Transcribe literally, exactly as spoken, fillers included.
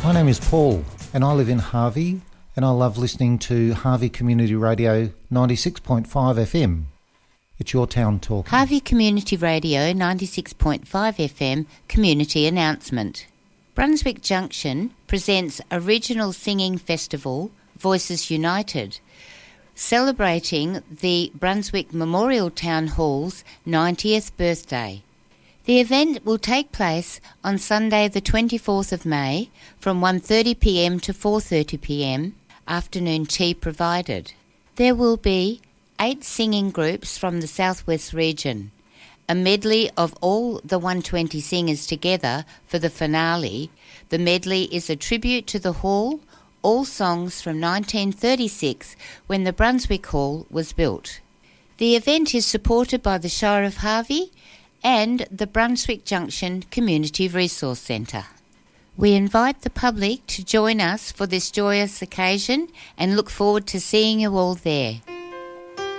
My name is Paul and I live in Harvey and I love listening to Harvey Community Radio ninety-six point five F M. It's your town talk. Harvey Community Radio ninety-six point five F M Community Announcement. Brunswick Junction presents a regional singing festival, Voices United, celebrating the Brunswick Memorial Town Hall's ninetieth birthday. The event will take place on Sunday the twenty-fourth of May from one thirty p m to four thirty p m, afternoon tea provided. There will be eight singing groups from the Southwest region, a medley of all the one hundred twenty singers together for the finale. The medley is a tribute to the hall, all songs from nineteen thirty-six when the Brunswick Hall was built. The event is supported by the Shire of Harvey and the Brunswick Junction Community Resource Centre. We invite the public to join us for this joyous occasion and look forward to seeing you all there.